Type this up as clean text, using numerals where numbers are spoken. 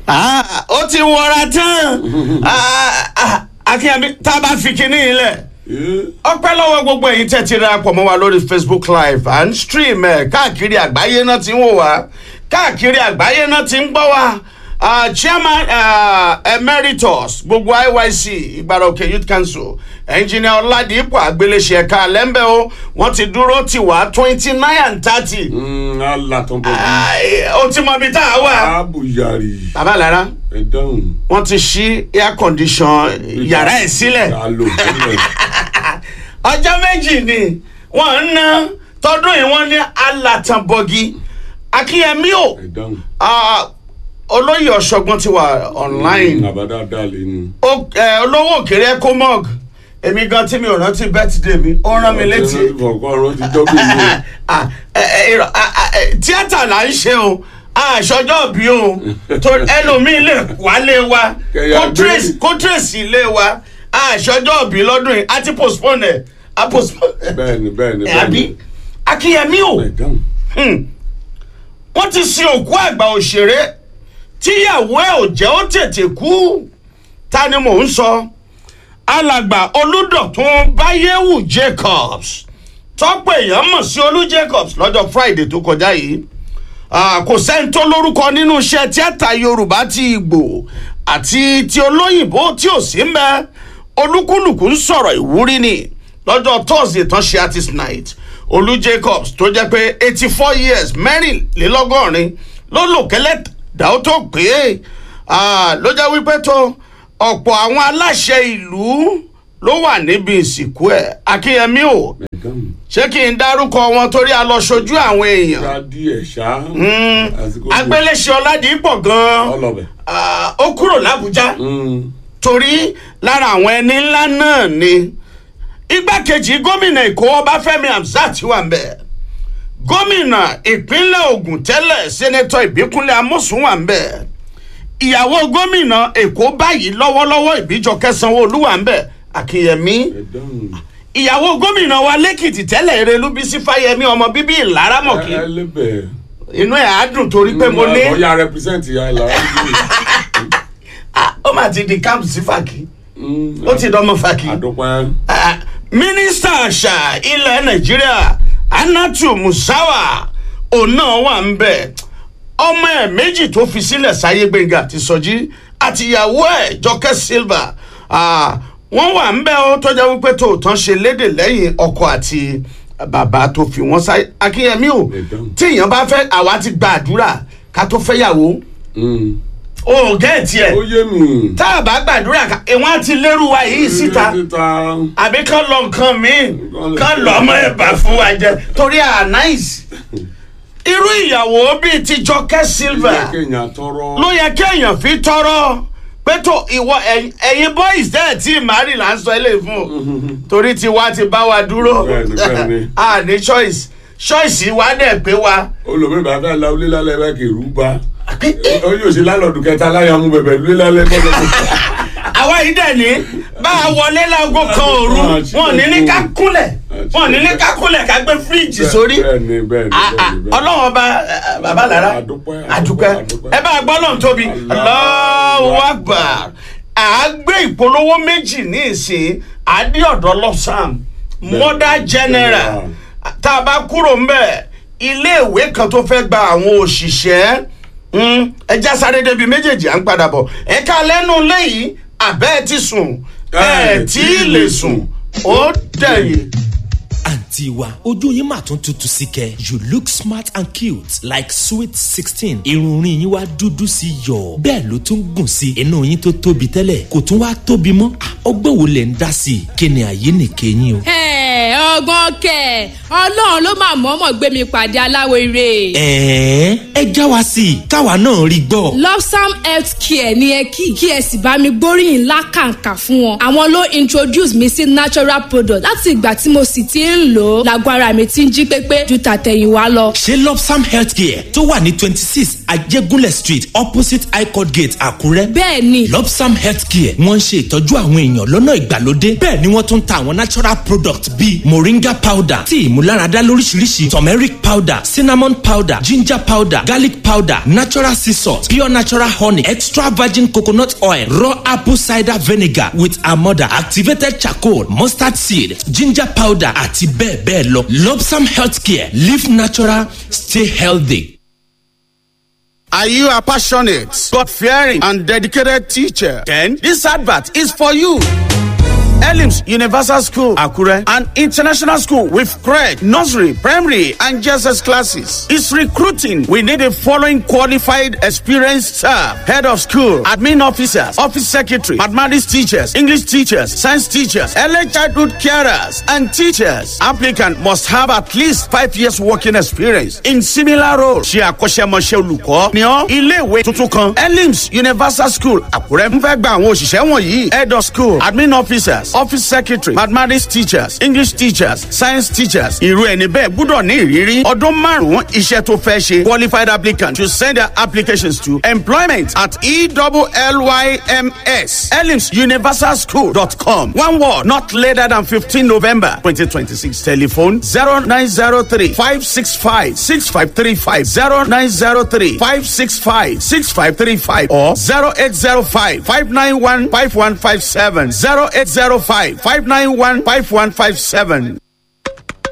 ó ti wọra tán akínyẹmí tá a bá fi kinní ilẹ̀ ọpẹ́ lọ́wọ́ gbogbo ẹ̀yin tẹ́ ti darapọ̀ mọ́ wa lórí Facebook live and stream káàkiri àgbáyé náà ti ń wò wá káàkiri àgbáyé náà ti ń gbọ́ wá chairman emeritus gbogbo IYC Ìgbàrà Òkè Youth Council engineer Ọládìpọ̀ Àgbéléṣe ẹ̀ka lẹ́ńbẹ̀ o wọ́n ti dúró tì wá 29 and 30. O ti mọ ibi tá a wà. Abuyari. Bàbá Lára wọ́n ti ṣí air condition yàrá ẹ̀ sílẹ̀ ọjọ́ méjì ni wọ́n ń ná tọdún yìí wọ́n ní alátànbọ̀gì Akínyẹmí o olóyè Ọ̀ṣọ́gbọ́n ti wà online olówó òkèrè ecomog èmi gan tí mi ò rántí birthday mi ó rán mi létí tíátà là ń ṣe o àṣọjọ́ bí o tó ẹlòmíín lè wálé wa kó trace ilé wa àṣọjọ́ bí lọ́dún yìí àti postpone ẹ̀ bẹ́ẹ̀ni àbí Akínyẹmí o wọ́n ti sin òkú àgbà òṣèré tíyàwó ẹ̀ ò jẹ́ ó tètè kú ta ni mò ń sọ alàgbà Olúdọ̀tún Báyéwù Jacobs tọ́pọ̀ èèyàn mọ̀ sí Olú Jacobs lọ́jọ́ Friday tó kọjá yìí kò sẹ́ni tó lórúkọ nínú iṣẹ́ tíátà Yorùbá ti Ìgbò àti ti olóyìnbó tí ò sí mẹ́ olúkúlùkù ń sọ̀rọ̀ ìwúrí ni lọ́jọ́ Thursday tán ṣe artist night Olú Jacobs tó jẹ́ pé 84 years mẹ́rìnlélọ́gọ́rin ló lò kẹ́lẹ́ dáwọ́ tó pé ló jẹ́ wípé tó ọ̀pọ̀ àwọn aláṣẹ ìlú ló wà níbi ìsìnkú ẹ̀ Akínyẹmí o ṣé kí n dárúkọ wọn torí a lọ ṣojú àwọn èèyàn Àgbéléṣe Ọládìpọ̀ gan ó kúrò l'Àbújá torí lára àwọn ẹni ńlá náà ni igbákejì gómìnà Èkó Ọbáfẹ́mi Hamzat wà ńbẹ̀ gómìnà ìpínlẹ̀ Ògùn tẹ́lẹ̀ sẹ́nẹ́tọ̀ Ìbíkúnlé Amósùn wà ńbẹ̀ ìyàwó gómìnà Èkó báyìí lọ́wọ́lọ́wọ́ Ìbíjọkẹ́ Sanwó-Olú wà ńbẹ̀ Akínyẹmí ìyàwó gómìnà wa lẹ́kìtì tẹ́lẹ̀ Erelú Bísí Fáyẹmí ọmọ bíbí Ìlaramọ̀kí inú ẹ̀ á dùn torí pé mo ní ọ̀ya represent ìyá Ìlaramọ̀kí ó mà ti di camp sí Fàkí ó ti dánmọ́ Fàkí mínísítà àṣà ilẹ̀ Nàìjíríà Anatu Musawa òun náà wà ń bẹ̀ ọmọ ẹ̀ méjì tó fi sílẹ̀ Sáyé Gbénga àti Sọjí àtìyàwó ẹ̀ Jọkẹ́ Silva wọ́n wà ń bẹ̀ ó tọ́jà wípé tòótọ́ ṣe lédè lẹ́yìn ọkọ àti bàbá tó fi wọ́n sáyé Akínyẹmí o tí èèyàn bá fẹ́ àwa ti gbàdúrà ká tó fẹ́yàwó o gẹ́ẹ̀tì ẹ̀ ó yé mi tá a bá gbàdúrà ìwọ́n ti lérú wa yìí síta àbí kán lọ nǹkan míì kán lọ ọmọ ẹ̀bà fún wa jẹ torí ànáìsì irú ìyàwó bíi ti Jọkẹ́ Silva ló yẹ kéèyàn fi tọrọ pé tó ìwọ ẹ̀yin boys dẹ́ẹ̀ tí màárì là ń sọ eléyìí fún o torí tiwa ti bá wa dúró a ní choice wa dẹ̀ pé wa. olùmí bàbá ńlá olé lálẹ́ bá kì í rú bá ó yóò ṣe lálọ́ọ̀dù kẹta láyà mú bẹ̀bẹ̀ lé lálẹ́ gbọ́dọ̀. àwa yìí dẹ̀ ní bá a wọlé láago kan òru wọn ní ní ká kúnlẹ̀ ká gbé fíríjì sórí Ọlọ́run ọba bàbá Lára àdúpẹ́ ẹ bá a gbọ́ lọ́n tóbi Allahu Akbar gbé ìpolówó méjì ní ìsìn Adéọ̀dọ́ Lọ́sàm Mother General tá a bá kúrò ń bẹ̀ iléèwé kan tó fẹ́ gba àwọn òṣìṣẹ́ ẹja sáré débi méjèèjì à ń padà bọ̀ ẹ̀ka lẹ́nu léyìí àbẹ́ ti sùn ẹ̀ tí ì lè sùn ó dẹ̀yìn. àǹtí wa ojú yín mà tún tutù sí kẹ you look smart and cute like sweet 16 irun orí yín wá dúdú sí yọ bẹ́ẹ̀ ló tún gùn sí inú yín tó tóbi tẹ́lẹ̀ kò tún wá tóbi mọ́ ọgbọ́n wo lẹ̀ ń dá sí i kí ni àyè nìkẹyìn o. ọgbọ́n kẹ̀ Ọlọ́run ló máa mọ̀ọ́mọ̀ gbé mi pàdé aláwọ̀ ire. ẹ já wa sí i káwa náà rí gbọ́. Lopsam Health Care ni ẹ kí ẹ sì bá mi gbóríyìn lákàǹkà fún wọn. àwọn ló introduce mi sí natural product láti ìgbà tí mo sì ti ń lò ó lágbára mi ti ń jí pépé ju tàtẹ̀yìnwá lọ. ṣé Lopsam Health Care tó wà ní 26 Ajégúnlẹ̀ Street opposite High Court Gate Àkúrẹ́. bẹ́ẹ̀ ni Lopsam Health Care wọ́n ń ṣe ìtọ́jú àwọn èèyàn lọ́nà ìgbàlódé bẹ́ẹ̀ ni wọ́n tún ta àwọn natural product bíi moringa powder tí ìmúláradá lóríṣiríṣi turmeric powder cinnamon powder ginger powder garlic powder natural sea salt pure natural honey extra virgin coconut oil raw apple cider vinegar with amọ̀dà activated charcoal mustard seed ginger powder àti bẹ́ẹ̀ bẹ́ẹ̀ lọ. Lobsam Healthcare, live natural, stay healthy. Are you a passionate, God-fearing, and dedicated teacher? Then this advert is for you. Elims Universal School, Akure, an international school with grade, nursery, primary, and JSS classes, is recruiting. We need the following qualified, experienced staff: head of school, admin officers, office secretary, mathematics teachers, English teachers, science teachers, early childhood carers, and teachers. Applicant must have at least 5 years working experience in similar roles. Ṣé akọ́ṣẹ́mọṣẹ́ olùkọ́ ni ọ́? Ilé-ìwé tuntun kan, Elims Universal School, Akure, ń fẹ́ gba àwọn òṣìṣẹ́ wọ̀nyí: head of school, admin officers, office secretary, mathematics teachers, English teachers, science teachers. Irú ẹni bẹ́ẹ̀ gbọ́dọ̀ ní ìrírí ọdún 5 iṣẹ́ tó fẹ́ ṣe. Qualified applicant to send their applications to employment@ellymsuniversalschool.com. One word, not later than 15 November 2026. Telephone 0903-565-6535, 0903-565-6535, or 0805-591-5157, 0805-591-5157.